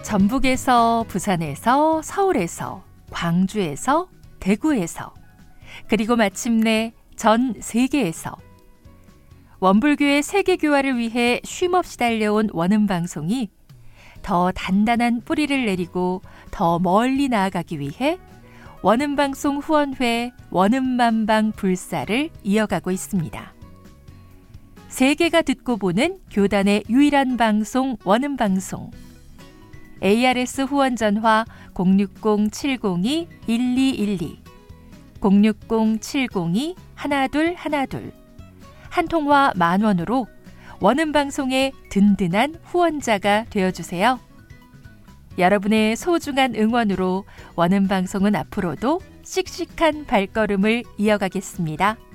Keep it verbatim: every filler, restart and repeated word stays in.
전북에서, 부산에서, 서울에서, 광주에서, 대구에서, 그리고 마침내 전 세계에서 원불교의 세계교화를 위해 쉼없이 달려온 원음방송이 더 단단한 뿌리를 내리고 더 멀리 나아가기 위해 원음방송 후원회 원음만방 불사를 이어가고 있습니다. 세계가 듣고 보는 교단의 유일한 방송 원음방송. 에이아르에스 후원 전화 공육공 칠공이 일이일이, 공육공 칠공이 일이일이, 한 통화 만 원으로 원음방송의 든든한 후원자가 되어주세요. 여러분의 소중한 응원으로 원음방송은 앞으로도 씩씩한 발걸음을 이어가겠습니다.